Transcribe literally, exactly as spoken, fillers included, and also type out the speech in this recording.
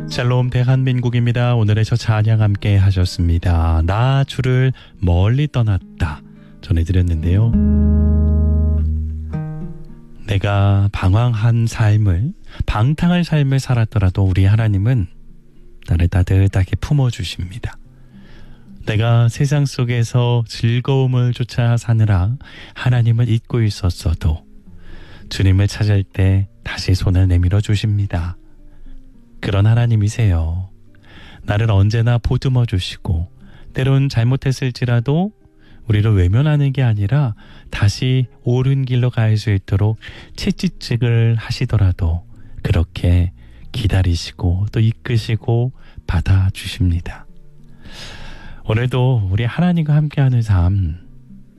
샬롬 대한민국입니다. 오늘의 저 찬양 함께 하셨습니다. 나 주를 멀리 떠났다 전해드렸는데요. 내가 방황한 삶을, 방탕한 삶을 살았더라도 우리 하나님은 나를 따뜻하게 품어주십니다. 내가 세상 속에서 즐거움을 쫓아 사느라 하나님을 잊고 있었어도 주님을 찾을 때 다시 손을 내밀어 주십니다. 그런 하나님이세요. 나를 언제나 보듬어 주시고 때론 잘못했을지라도 우리를 외면하는 게 아니라 다시 옳은 길로 갈 수 있도록 채찍질을 하시더라도 그렇게 기다리시고 또 이끄시고 받아주십니다. 오늘도 우리 하나님과 함께하는 삶